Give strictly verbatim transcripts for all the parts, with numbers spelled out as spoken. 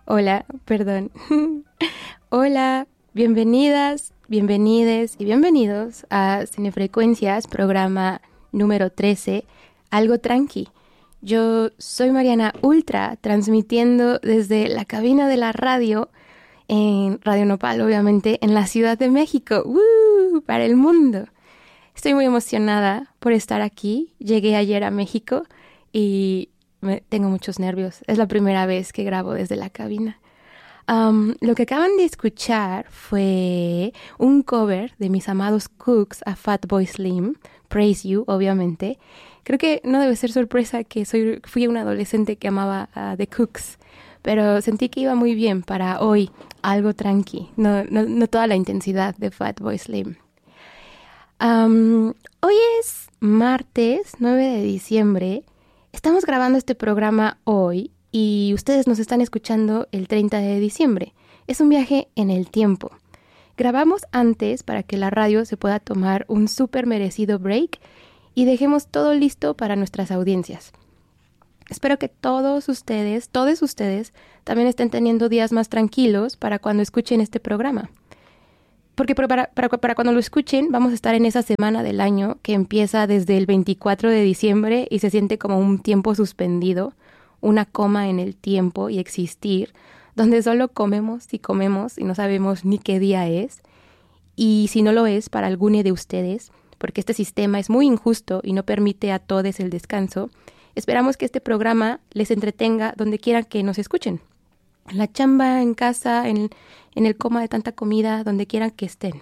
Hola, perdón. Hola, bienvenidas, bienvenides y bienvenidos a Cinefrecuencias, programa número trece, Algo Tranqui. Yo soy Mariana Ultra, transmitiendo desde la cabina de la radio, en Radio Nopal, obviamente, en la Ciudad de México, ¡Woo! Para el mundo. Estoy muy emocionada por estar aquí. Llegué ayer a México y me, tengo muchos nervios. Es la primera vez que grabo desde la cabina. Um, lo que acaban de escuchar fue un cover de mis amados Cooks a Fatboy Slim, Praise You, obviamente. Creo que no debe ser sorpresa que soy, fui un adolescente que amaba a The Cooks, pero sentí que iba muy bien para hoy, algo tranqui, no, no, no toda la intensidad de Fatboy Slim. Um, hoy es martes nueve de diciembre. Estamos grabando este programa hoy y ustedes nos están escuchando el treinta de diciembre. Es un viaje en el tiempo. Grabamos antes para que la radio se pueda tomar un súper merecido break y dejemos todo listo para nuestras audiencias. Espero que todos ustedes, todos ustedes, también estén teniendo días más tranquilos para cuando escuchen este programa. Porque para, para, para cuando lo escuchen vamos a estar en esa semana del año que empieza desde el veinticuatro de diciembre y se siente como un tiempo suspendido, una coma en el tiempo y existir, donde solo comemos y comemos y no sabemos ni qué día es. Y si no lo es para alguno de ustedes, porque este sistema es muy injusto y no permite a todos el descanso, esperamos que este programa les entretenga donde quieran que nos escuchen. En la chamba, en casa, en, en el coma de tanta comida, donde quieran que estén.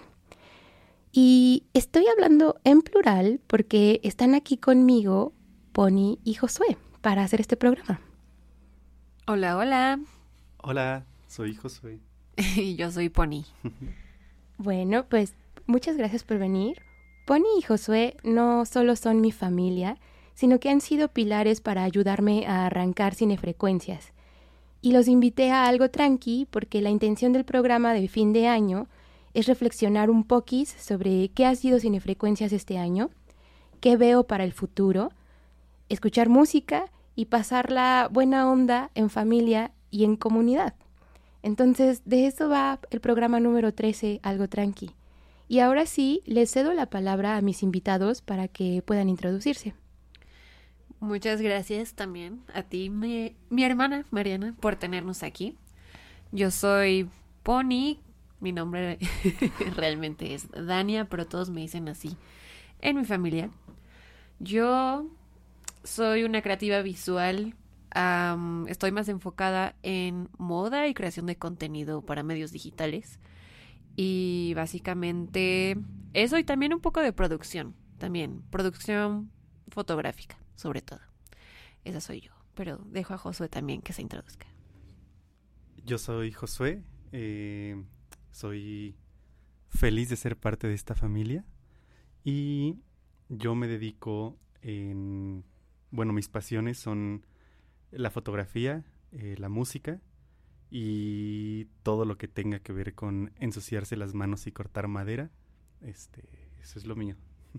Y estoy hablando en plural porque están aquí conmigo Pony y Josué para hacer este programa. Hola, hola. Hola, soy Josué. Y yo soy Pony. Bueno, pues muchas gracias por venir. Pony y Josué no solo son mi familia, sino que han sido pilares para ayudarme a arrancar Cinefrecuencias. Y los invité a algo tranqui porque la intención del programa de fin de año es reflexionar un poquis sobre qué ha sido Cinefrecuencias este año, qué veo para el futuro, escuchar música y pasar la buena onda en familia y en comunidad. Entonces, de eso va el programa número trece, Algo Tranqui. Y ahora sí, les cedo la palabra a mis invitados para que puedan introducirse. Muchas gracias también a ti, mi, mi hermana Mariana, por tenernos aquí. Yo soy Pony, mi nombre realmente es Dania, pero todos me dicen así en mi familia. Yo soy una creativa visual, um, estoy más enfocada en moda y creación de contenido para medios digitales. Y básicamente eso y también un poco de producción, también producción fotográfica. Sobre todo. Esa soy yo. Pero dejo a Josué también que se introduzca. Yo soy Josué. Eh, soy feliz de ser parte de esta familia. Y yo me dedico en... Bueno, mis pasiones son la fotografía, eh, la música y todo lo que tenga que ver con ensuciarse las manos y cortar madera. Este, eso es lo mío.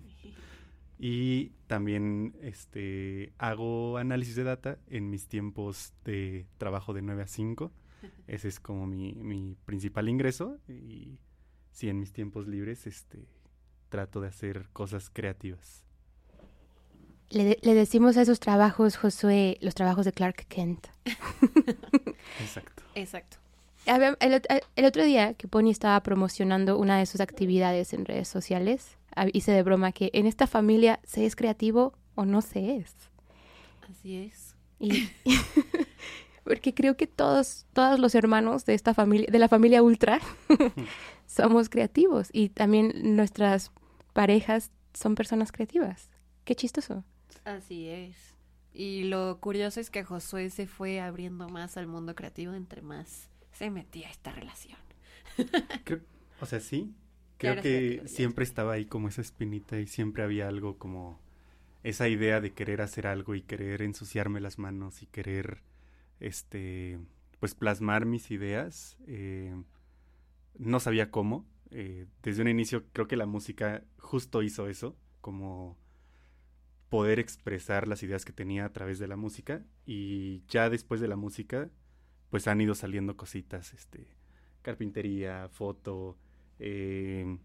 Y también este, hago análisis de data en mis tiempos de trabajo de nueve a cinco. Ese es como mi, mi principal ingreso. Y sí, en mis tiempos libres este, trato de hacer cosas creativas. Le, de- le decimos a esos trabajos, Josué, los trabajos de Clark Kent. Exacto. Exacto. Había- El, ot- el otro día que Pony estaba promocionando una de sus actividades en redes sociales, hab- hice de broma que en esta familia se es creativo o no se es. Así es. Y porque creo que todos, todos los hermanos de esta familia, de la familia Ultra, somos creativos y también nuestras parejas son personas creativas. Qué chistoso. Así es. Y lo curioso es que Josué se fue abriendo más al mundo creativo entre más se metía a esta relación. Creo, o sea, sí. Ya Creo eres que creativo, ya. siempre estaba ahí como esa espinita y siempre había algo como esa idea de querer hacer algo y querer ensuciarme las manos y querer, este, pues plasmar mis ideas. Eh, no sabía cómo. Eh, desde un inicio creo que la música justo hizo eso, como poder expresar las ideas que tenía a través de la música. Y ya después de la música, pues han ido saliendo cositas, este, carpintería, foto, eh,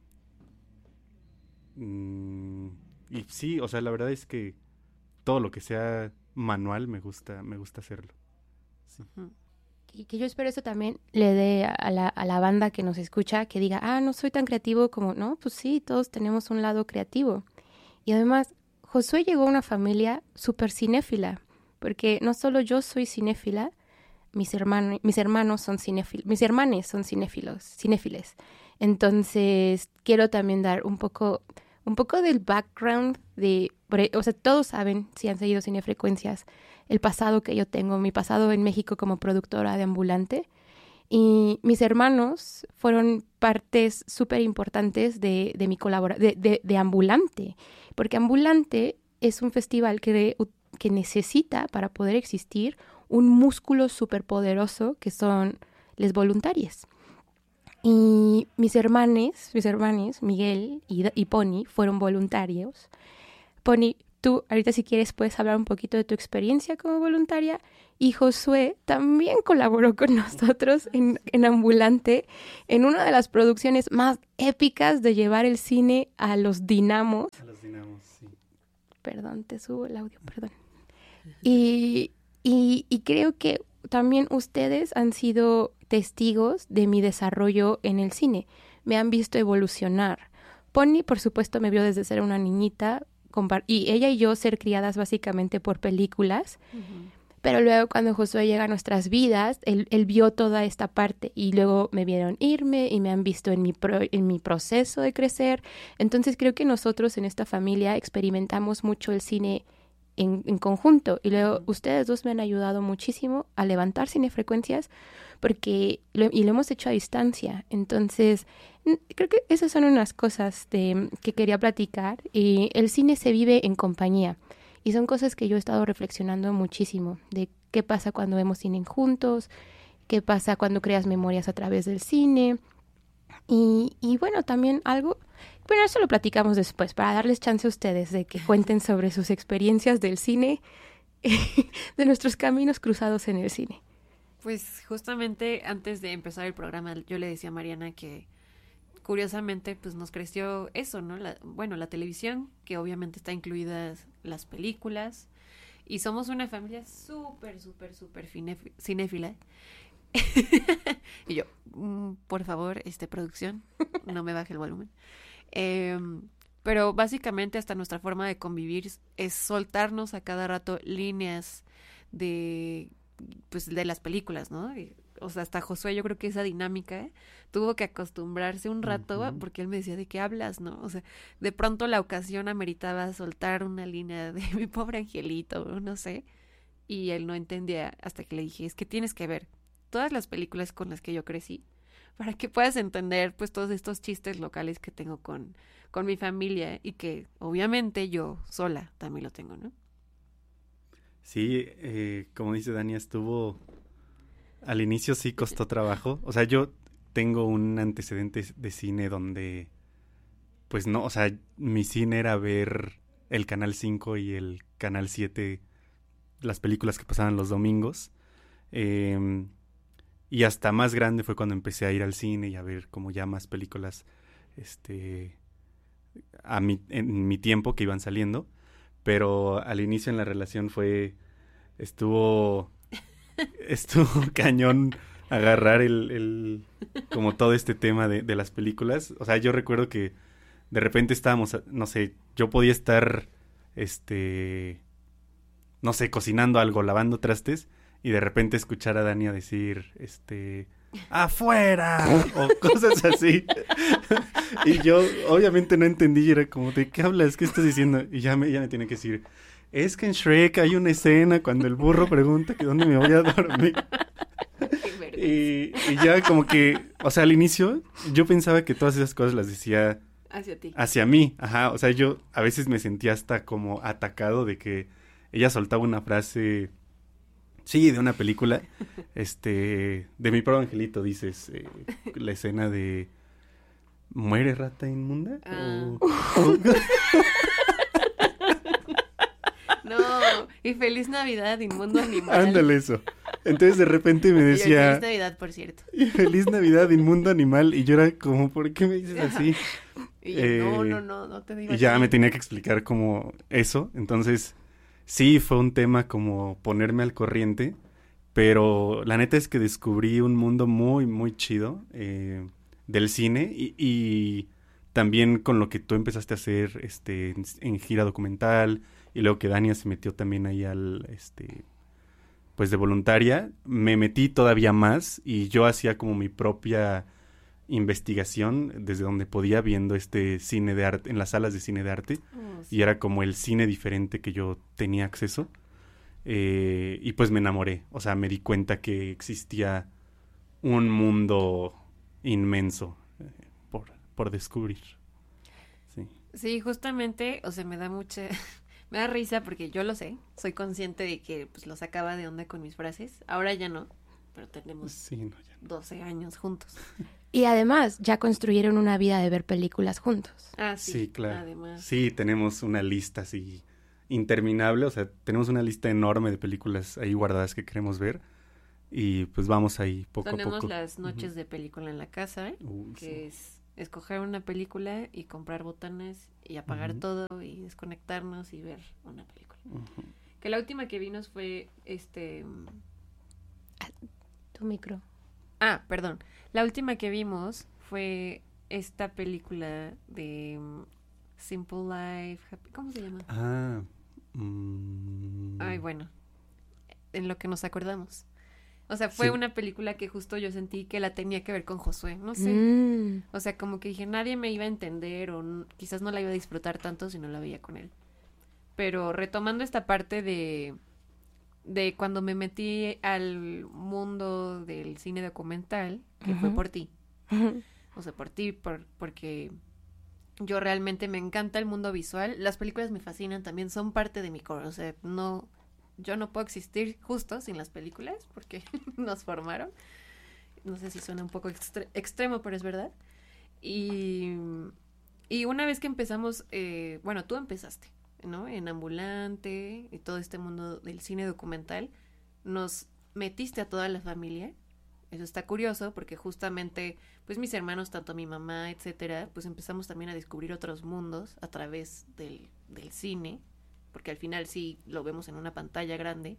mm, y sí, o sea, la verdad es que todo lo que sea manual me gusta, me gusta hacerlo. Sí. Ujú. Y que yo espero eso también le dé a la, a la banda que nos escucha, que diga, ah, no soy tan creativo como, no, pues sí, todos tenemos un lado creativo. Y además, Josué llegó a una familia súper cinéfila, porque no solo yo soy cinéfila, mis hermanos, mis hermanos son cinéfilos, mis hermanes son cinéfilos, cinéfiles. Entonces, quiero también dar un poco, un poco del background de, o sea, todos saben, si han seguido Cinefrecuencias, el pasado que yo tengo, mi pasado en México como productora de Ambulante. Y mis hermanos fueron partes súper importantes de, de mi colaboración, de, de, de Ambulante, porque Ambulante es un festival que, que necesita, para poder existir, un músculo súper poderoso que son les voluntarios. Y mis hermanes, mis hermanes, Miguel y, y Pony, fueron voluntarios. Pony, tú ahorita si quieres puedes hablar un poquito de tu experiencia como voluntaria. Y Josué también colaboró con nosotros en, en Ambulante, en una de las producciones más épicas de llevar el cine a los dinamos. A los dinamos, sí. Perdón, te subo el audio, perdón. Y, y, y creo que también ustedes han sido testigos de mi desarrollo en el cine. Me han visto evolucionar. Pony, por supuesto, me vio desde ser una niñita, y ella y yo ser criadas básicamente por películas. Uh-huh. Pero luego cuando Josué llega a nuestras vidas, él, él vio toda esta parte y luego me vieron irme y me han visto en mi, pro, en mi proceso de crecer. Entonces creo que nosotros en esta familia experimentamos mucho el cine en, en conjunto. Y luego ustedes dos me han ayudado muchísimo a levantar Cinefrecuencias porque lo, y lo hemos hecho a distancia. Entonces creo que esas son unas cosas de, que quería platicar. Y el cine se vive en compañía. Y son cosas que yo he estado reflexionando muchísimo, de qué pasa cuando vemos cine juntos, qué pasa cuando creas memorias a través del cine. Y, y bueno, también algo, bueno, eso lo platicamos después, para darles chance a ustedes de que cuenten sobre sus experiencias del cine, de nuestros caminos cruzados en el cine. Pues justamente antes de empezar el programa, yo le decía a Mariana que curiosamente, pues nos creció eso, ¿no? La, bueno, la televisión, que obviamente está incluidas las películas, y somos una familia súper, súper, súper finef- cinéfila. Y yo, mm, por favor, este, producción, no me baje el volumen. Eh, pero básicamente hasta nuestra forma de convivir es soltarnos a cada rato líneas de, pues, de las películas, ¿no? Y, o sea, hasta Josué, yo creo que esa dinámica ¿eh? tuvo que acostumbrarse un rato, uh-huh. porque él me decía, ¿de qué hablas, no? O sea, de pronto la ocasión ameritaba soltar una línea de mi pobre angelito, no sé, y él no entendía hasta que le dije, es que tienes que ver todas las películas con las que yo crecí, para que puedas entender, pues, todos estos chistes locales que tengo con, con mi familia, y que, obviamente, yo sola también lo tengo, ¿no? Sí, eh, como dice Dani, estuvo... Al inicio sí costó trabajo. O sea, yo tengo un antecedente de cine donde, pues no, o sea, mi cine era ver el Canal cinco y el Canal siete, las películas que pasaban los domingos. Eh, y hasta más grande fue cuando empecé a ir al cine y a ver como ya más películas este, a mi, en mi tiempo que iban saliendo. Pero al inicio en la relación fue, estuvo... Estuvo cañón agarrar el, el como todo este tema de, de las películas. O sea, yo recuerdo que de repente estábamos, no sé, yo podía estar, este, no sé, cocinando algo, lavando trastes, y de repente escuchar a Dani decir, este, ¡afuera! O cosas así. Y yo obviamente no entendí, y era como, ¿de qué hablas? ¿Qué estás diciendo? Y ya me, ya me tiene que decir... Es que en Shrek hay una escena cuando el burro pregunta que dónde me voy a dormir. y, y ya como que, o sea, al inicio yo pensaba que todas esas cosas las decía hacia ti. Hacia mí, ajá. O sea, yo a veces me sentía hasta como atacado de que ella soltaba una frase, sí, de una película, este, de mi pobre angelito, dices, eh, la escena de ¿muere rata inmunda? Ah. O, o... No, y feliz Navidad, inmundo animal. Ándale eso. Entonces de repente me decía... Feliz Navidad, por cierto. Feliz Navidad, inmundo animal. Y yo era como, ¿por qué me dices así? Y yo, Eh, no, no, no, no te digo Y ya así. me tenía que explicar como eso. Entonces, sí, fue un tema como ponerme al corriente. Pero la neta es que descubrí un mundo muy, muy chido eh, del cine. Y, y también con lo que tú empezaste a hacer este, en, en gira documental. Y luego que Dania se metió también ahí al... este pues de voluntaria. Me metí todavía más. Y yo hacía como mi propia... investigación desde donde podía, viendo este cine de arte, en las salas de cine de arte, Oh, sí. y era como el cine diferente que yo tenía acceso, eh, y pues me enamoré, o sea, me di cuenta que existía un mundo inmenso eh, por, por descubrir. Sí. Sí, justamente, o sea, me da mucha, me da risa porque yo lo sé, soy consciente de que pues lo sacaba de onda con mis frases, ahora ya no, pero tenemos Sí, no, ya no. doce años juntos. Y además, ya construyeron una vida de ver películas juntos. Ah, sí, Sí, claro. además. Sí, tenemos una lista así interminable, o sea, tenemos una lista enorme de películas ahí guardadas que queremos ver, y pues vamos ahí poco Tenemos a poco. las noches Ujú. de película en la casa, ¿eh? Uy, que sí. es escoger una película y comprar botanas y apagar Ujú. todo y desconectarnos y ver una película. Ujú. Que la última que vimos fue este... Tu micro. Ah, perdón. La última que vimos fue esta película de um, Simple Life, Happy- ¿cómo se llama? Ah. mm, Ay, bueno, en lo que nos acordamos. O sea, fue Sí. una película que justo yo sentí que la tenía que ver con Josué, no sé. Mm. O sea, como que dije, nadie me iba a entender o n- quizás no la iba a disfrutar tanto si no la veía con él. Pero retomando esta parte de, de cuando me metí al mundo del cine documental, que fue Ujú. por ti. O sea, por ti, por, porque yo realmente me encanta el mundo visual. Las películas me fascinan también, son parte de mi core. O sea, no, yo no puedo existir justo sin las películas porque nos formaron. No sé si suena un poco extre- extremo, pero es verdad. Y, y una vez que empezamos, eh, bueno, tú empezaste, ¿no? En Ambulante y todo este mundo del cine documental, nos metiste a toda la familia. Eso está curioso porque justamente, pues mis hermanos, tanto mi mamá, etcétera, pues empezamos también a descubrir otros mundos a través del, del cine, porque al final sí lo vemos en una pantalla grande.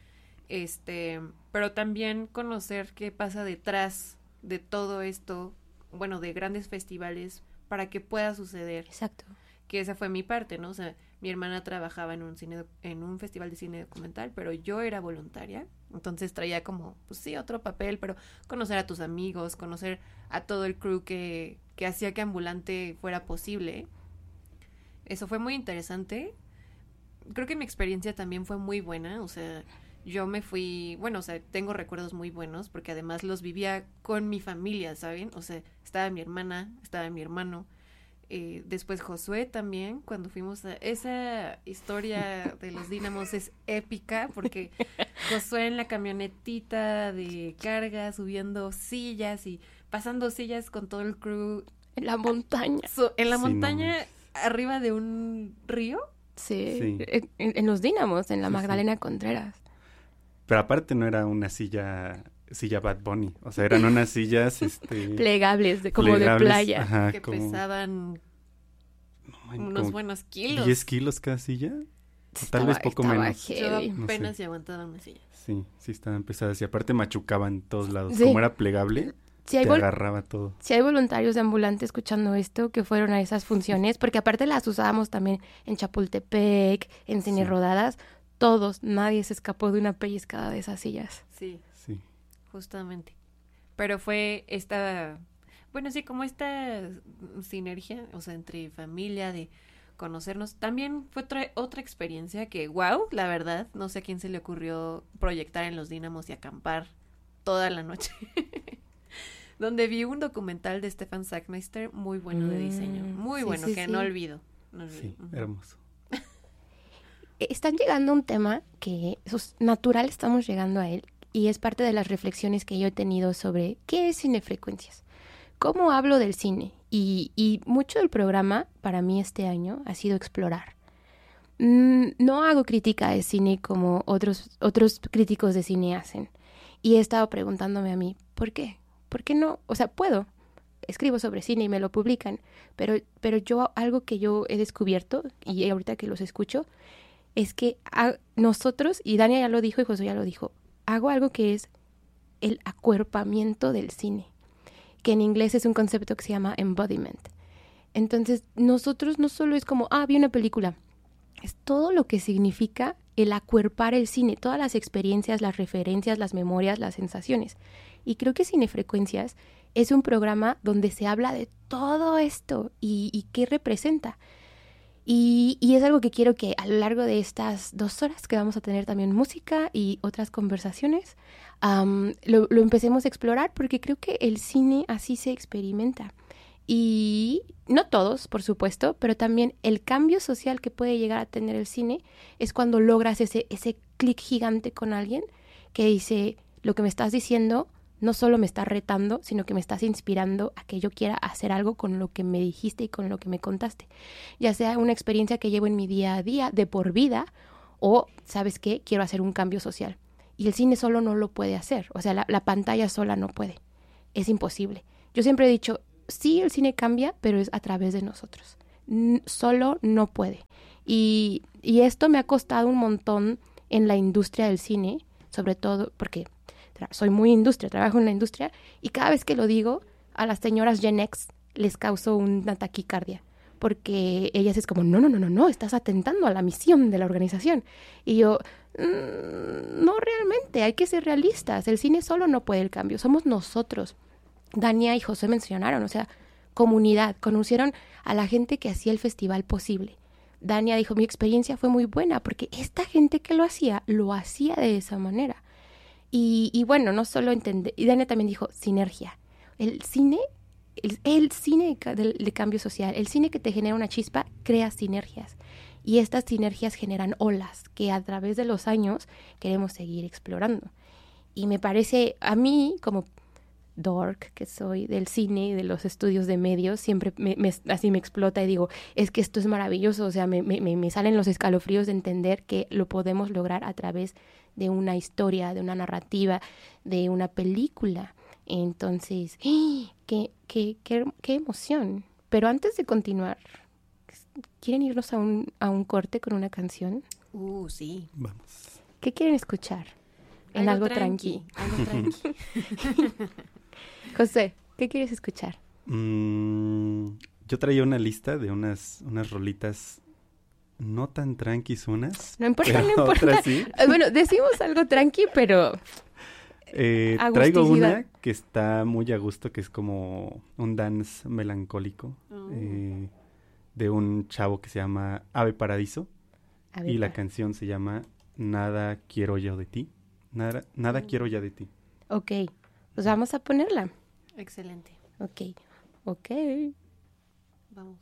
Este, pero también conocer qué pasa detrás de todo esto, bueno, de grandes festivales para que pueda suceder, Exacto. que esa fue mi parte, ¿no? O sea, mi hermana trabajaba en un cine, en un festival de cine documental, pero yo era voluntaria, entonces traía como, pues sí, otro papel, pero conocer a tus amigos, conocer a todo el crew que, que hacía que Ambulante fuera posible. Eso fue muy interesante. Creo que mi experiencia también fue muy buena, o sea, yo me fui, bueno, o sea, tengo recuerdos muy buenos porque además los vivía con mi familia, ¿saben? O sea, estaba mi hermana, estaba mi hermano, eh, después Josué también, cuando fuimos a... Esa historia de los dínamos es épica porque Josué en la camionetita de carga subiendo sillas y pasando sillas con todo el crew En la montaña. su- en la Sí, no montaña manches. arriba de un río. Sí. Sí. En, en los Dínamos, en la Sí, sí. Magdalena Contreras. Pero aparte no era una silla, silla Bad Bunny, o sea, eran unas sillas, este... Plegables, de, como plegables, de playa. Ajá, que como, pesaban no, man, unos como buenos kilos. diez kilos cada silla, o tal Estaba- vez poco estaba menos. Yo heavy. No apenas sé. si aguantaba una silla. Sí, sí estaban pesadas y aparte machucaban en todos lados, Sí. como era plegable, Si hay, te vol- agarraba todo. si hay voluntarios de Ambulante escuchando esto que fueron a esas funciones, porque aparte las usábamos también en Chapultepec, en Cine Sí. Rodadas, todos, nadie se escapó de una pellizcada de esas sillas. Sí, Sí, justamente. Pero fue esta, bueno, sí, como esta sinergia, o sea, entre familia, de conocernos. También fue otra, otra experiencia que, wow, la verdad, no sé a quién se le ocurrió proyectar en los Dínamos y acampar toda la noche. Donde vi un documental de Stefan Sackmeister muy bueno de diseño, Mm, muy sí, bueno, sí, que sí. no olvido. No olvido. sí, Ujú. hermoso. Eh, Están llegando a un tema que es natural, estamos llegando a él, y es parte de las reflexiones que yo he tenido sobre qué es cinefrecuencias, cómo hablo del cine, y, y mucho del programa para mí este año ha sido explorar. Mm, no hago crítica de cine como otros, otros críticos de cine hacen. Y he estado preguntándome a mí, ¿por qué? ¿Por qué no? O sea, puedo. Escribo sobre cine y me lo publican, pero, pero yo algo que yo he descubierto, y ahorita que los escucho, es que a, nosotros, y Dania ya lo dijo y José ya lo dijo, hago algo que es el acuerpamiento del cine, que en inglés es un concepto que se llama embodiment. Entonces, nosotros no solo es como, ah, vi una película, es todo lo que significa el acuerpar el cine, todas las experiencias, las referencias, las memorias, las sensaciones. Y creo que Cinefrecuencias es un programa donde se habla de todo esto y, y qué representa. Y, y es algo que quiero que a lo largo de estas dos horas que vamos a tener también música y otras conversaciones, um, lo, lo empecemos a explorar, porque creo que el cine así se experimenta. Y no todos, por supuesto, pero también el cambio social que puede llegar a tener el cine es cuando logras ese, ese clic gigante con alguien que dice, lo que me estás diciendo no solo me está retando, sino que me estás inspirando a que yo quiera hacer algo con lo que me dijiste y con lo que me contaste. Ya sea una experiencia que llevo en mi día a día, de por vida, o, ¿sabes qué? Quiero hacer un cambio social. Y el cine solo no lo puede hacer. O sea, la, la pantalla sola no puede. Es imposible. Yo siempre he dicho, sí, el cine cambia, pero es a través de nosotros. N- solo no puede. Y, y esto me ha costado un montón en la industria del cine, sobre todo porque soy muy industria, trabajo en la industria, y cada vez que lo digo, a las señoras Gen X les causo una taquicardia, porque ellas es como, no, no, no, no, no, estás atentando a la misión de la organización. Y yo, mmm, no realmente, hay que ser realistas, el cine solo no puede el cambio, somos nosotros. Dania y José mencionaron, o sea, comunidad, conocieron a la gente que hacía el festival posible. Dania dijo, mi experiencia fue muy buena, porque esta gente que lo hacía, lo hacía de esa manera. Y, y bueno, no solo entender, y Dania también dijo, sinergia. El cine, el, el cine de, de, de cambio social, el cine que te genera una chispa, crea sinergias. Y estas sinergias generan olas que a través de los años queremos seguir explorando. Y me parece, a mí, como dork que soy del cine y de los estudios de medios, siempre me, me, así me explota y digo, es que esto es maravilloso, o sea, me, me, me salen los escalofríos de entender que lo podemos lograr a través de una historia, de una narrativa, de una película. Entonces, ¡ah! qué, qué, qué, qué emoción. Pero antes de continuar, ¿quieren irnos a un, a un corte con una canción? Uh, sí. Vamos. ¿Qué quieren escuchar? En algo, algo tranqui. tranqui. Algo tranqui. José, ¿qué quieres escuchar? Mm, yo traía una lista de unas, unas rolitas no tan tranquis unas. No importa, no importa. ¿Sí? Bueno, decimos algo tranqui, pero... Eh, traigo una que está muy a gusto, que es como un dance melancólico oh. eh, de un chavo que se llama Ave Paradiso. Ave y la canción se llama Nada quiero yo de ti. Nada, nada oh. quiero ya de ti. Ok, pues vamos a ponerla. Excelente. Ok, ok. Vamos.